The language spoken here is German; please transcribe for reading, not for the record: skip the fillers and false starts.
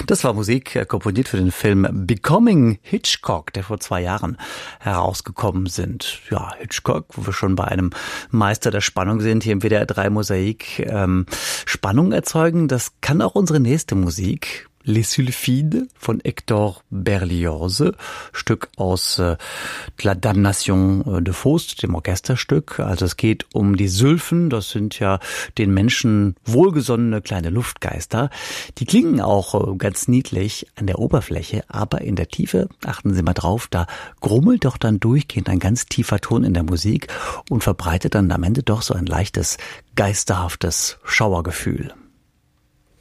Das war Musik komponiert für den Film Becoming Hitchcock, der vor 2 Jahren herausgekommen sind. Ja, Hitchcock, wo wir schon bei einem Meister der Spannung sind, hier im WDR 3 Mosaik. Spannung erzeugen, das kann auch unsere nächste Musik. Les Sylphides von Hector Berlioz, Stück aus La Damnation de Faust, dem Orchesterstück. Also es geht um die Sylphen, das sind ja den Menschen wohlgesonnene kleine Luftgeister. Die klingen auch ganz niedlich an der Oberfläche, aber in der Tiefe, achten Sie mal drauf, da grummelt doch dann durchgehend ein ganz tiefer Ton in der Musik und verbreitet dann am Ende doch so ein leichtes, geisterhaftes Schauergefühl.